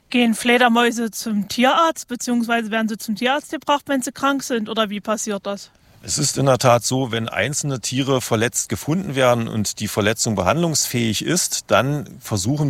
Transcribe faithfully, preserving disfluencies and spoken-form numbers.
Gehen Fledermäuse zum Tierarzt, beziehungsweise werden sie zum Tierarzt gebracht, wenn sie krank sind? Oder wie passiert das? Es ist in der Tat so, wenn einzelne Tiere verletzt gefunden werden und die Verletzung behandlungsfähig ist, dann versuchen